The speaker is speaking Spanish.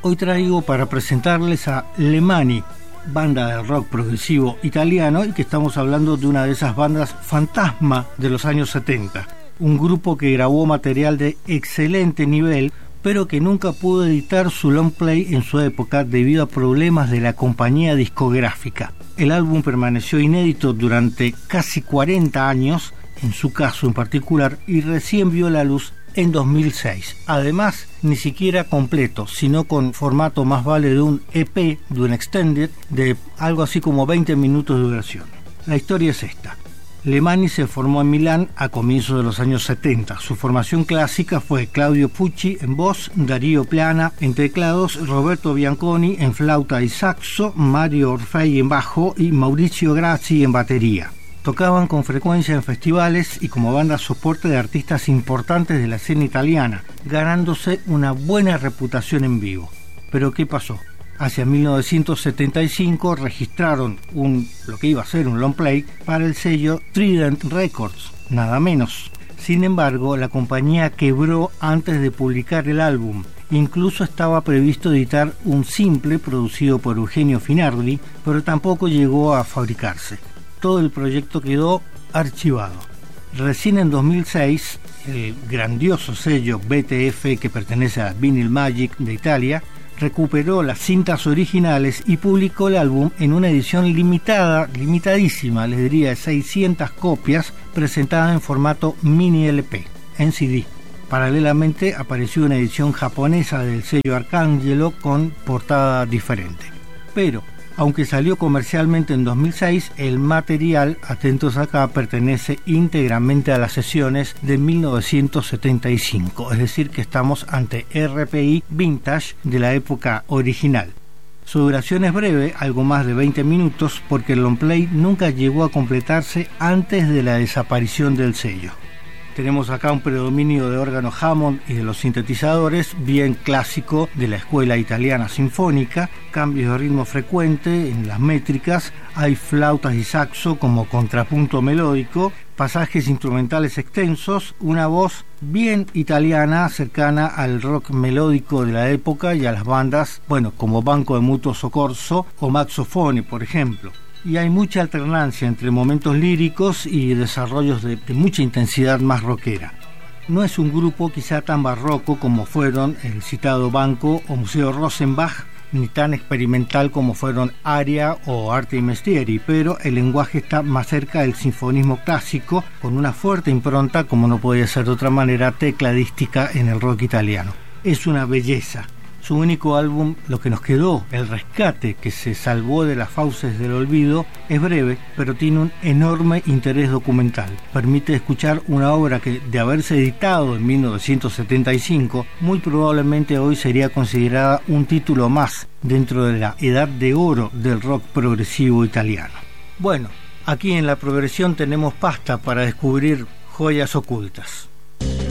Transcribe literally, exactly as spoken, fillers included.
Hoy traigo para presentarles a Le Mani, banda de rock progresivo italiano, y que estamos hablando de una de esas bandas fantasma de los años setenta. Un grupo que grabó material de excelente nivel, pero que nunca pudo editar su long play en su época debido a problemas de la compañía discográfica. El álbum permaneció inédito durante casi cuarenta años, en su caso en particular, y recién vio la luz en dos mil seis. Además, ni siquiera completo, sino con formato más vale de un E P, de un extended, de algo así como veinte minutos de duración. La historia es esta. Le Mani se formó en Milán a comienzos de los años setenta. Su formación clásica fue Claudio Pucci en voz, Dario Plana en teclados, Roberto Bianconi en flauta y saxo, Mario Orfei en bajo y Maurizio Grassi en batería. Tocaban con frecuencia en festivales y como banda soporte de artistas importantes de la escena italiana, ganándose una buena reputación en vivo. Pero ¿qué pasó? Hacia mil novecientos setenta y cinco registraron un, lo que iba a ser un long play para el sello Trident Records, nada menos. Sin embargo, la compañía quebró antes de publicar el álbum. Incluso estaba previsto editar un simple producido por Eugenio Finardi, pero tampoco llegó a fabricarse. Todo el proyecto quedó archivado. Recién en dos mil seis, el grandioso sello B T F, que pertenece a Vinyl Magic de Italia, recuperó las cintas originales y publicó el álbum en una edición limitada, limitadísima, les diría, de seiscientas copias, presentada en formato mini L P, en C D. Paralelamente apareció una edición japonesa del sello Arcangelo con portada diferente. Pero aunque salió comercialmente en dos mil seis, el material, atentos acá, pertenece íntegramente a las sesiones de mil novecientos setenta y cinco, es decir que estamos ante R P I vintage de la época original. Su duración es breve, algo más de veinte minutos, porque el long play nunca llegó a completarse antes de la desaparición del sello. Tenemos acá un predominio de órgano Hammond y de los sintetizadores, bien clásico de la escuela italiana sinfónica, cambios de ritmo frecuente en las métricas, hay flautas y saxo como contrapunto melódico, pasajes instrumentales extensos, una voz bien italiana cercana al rock melódico de la época y a las bandas, bueno, como Banco de Mutuo Soccorso o Maxofone, por ejemplo. Y hay mucha alternancia entre momentos líricos y desarrollos de, de mucha intensidad más rockera. No es un grupo quizá tan barroco como fueron el citado Banco o Museo Rosenbach, ni tan experimental como fueron Aria o Arte y Mestieri, pero el lenguaje está más cerca del sinfonismo clásico, con una fuerte impronta, como no podía ser de otra manera, tecladística en el rock italiano. Es una belleza. Su único álbum, Lo que nos quedó, El rescate, que se salvó de las fauces del olvido, es breve, pero tiene un enorme interés documental. Permite escuchar una obra que, de haberse editado en mil novecientos setenta y cinco, muy probablemente hoy sería considerada un título más dentro de la edad de oro del rock progresivo italiano. Bueno, aquí en La Progresión tenemos pasta para descubrir joyas ocultas.